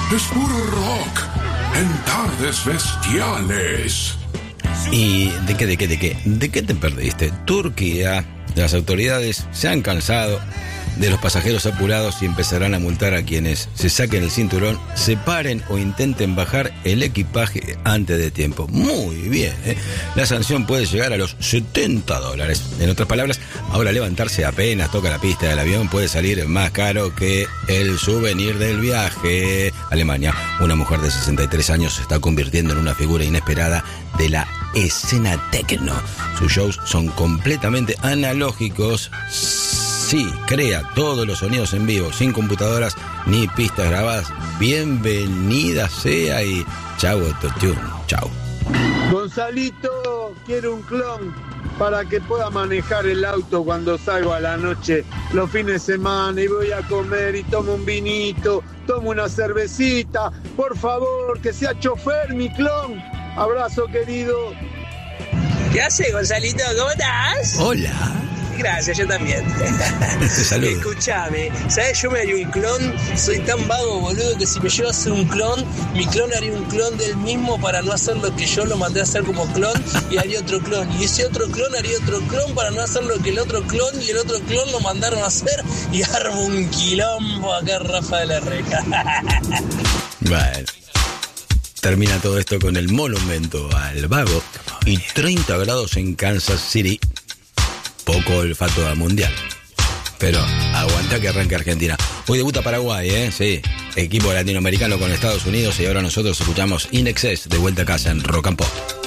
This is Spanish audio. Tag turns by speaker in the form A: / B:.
A: Es puro rock en Tardes Bestiales.
B: ¿Y de qué? ¿De qué te perdiste? Turquía. Las autoridades se han cansado de los pasajeros apurados y empezarán a multar a quienes se saquen el cinturón, se paren o intenten bajar el equipaje antes de tiempo. Muy bien, ¿eh? La sanción puede llegar a los $70. En otras palabras, ahora levantarse apenas toca la pista del avión puede salir más caro que el souvenir del viaje. Alemania, una mujer de 63 años se está convirtiendo en una figura inesperada de la escena techno. Sus shows son completamente analógicos. Sí, crea todos los sonidos en vivo, sin computadoras ni pistas grabadas. Bienvenida sea y chau autotune, chau.
C: Gonzalito, quiero un clon para que pueda manejar el auto cuando salgo a la noche, los fines de semana, y voy a comer y tomo un vinito, tomo una cervecita. Por favor, que sea chofer mi clon. Abrazo, querido.
D: ¿Qué haces, Gonzalito? ¿Cómo estás?
B: Hola.
D: Gracias, yo también.
B: Te saludo.
D: Escuchame, ¿sabes? Yo me haría un clon. Soy tan vago, boludo, que si me llevo a hacer un clon, mi clon haría un clon del mismo para no hacer lo que yo lo mandé a hacer como clon, y haría otro clon. Y ese otro clon haría otro clon para no hacer lo que el otro clon y el otro clon lo mandaron a hacer, y armo un quilombo acá, Rafa de la Reja.
B: Bueno. Termina todo esto con el monumento al vago y 30 grados en Kansas City. Poco olfato a mundial. Pero aguanta que arranque Argentina. Hoy debuta Paraguay, sí. Equipo latinoamericano con Estados Unidos, y ahora nosotros escuchamos In Excess de vuelta a casa en Rock and Pop.